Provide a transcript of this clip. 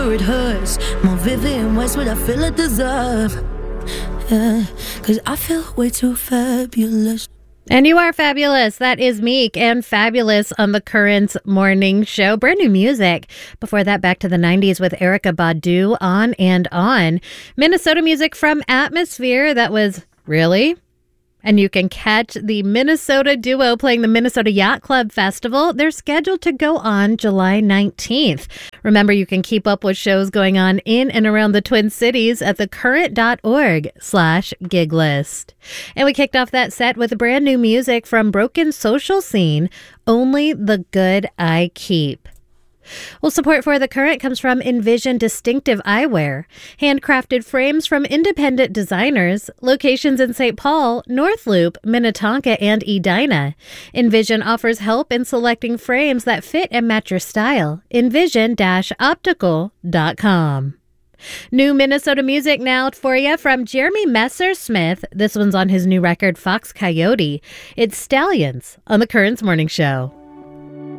It hurts more vivid in ways what I feel it deserve. Yeah, cause I feel way too fabulous. And you are fabulous. That is Meek and Fabulous on the Currents Morning Show. Brand new music. Before that, back to the 90s with Erykah Badu, On and On. Minnesota music from Atmosphere. That was Really? And you can catch the Minnesota duo playing the Minnesota Yacht Club Festival. They're scheduled to go on July 19th. Remember, you can keep up with shows going on in and around the Twin Cities at thecurrent.org/gig list. And we kicked off that set with brand new music from Broken Social Scene, Only the Good I Keep. Well, support for The Current comes from Envision Distinctive Eyewear. Handcrafted frames from independent designers. Locations in St. Paul, North Loop, Minnetonka, and Edina. Envision offers help in selecting frames that fit and match your style. Envision-optical.com. New Minnesota music now for you from Jeremy Messer-Smith. This one's on his new record, Fox Coyote. It's Stallions on The Currents Morning Show.